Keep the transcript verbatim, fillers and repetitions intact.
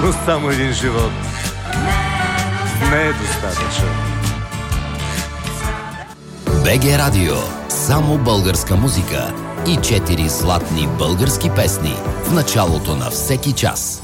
но само един живот не е достатъчен. БГ Радио. Само българска музика и четири златни български песни в началото на всеки час.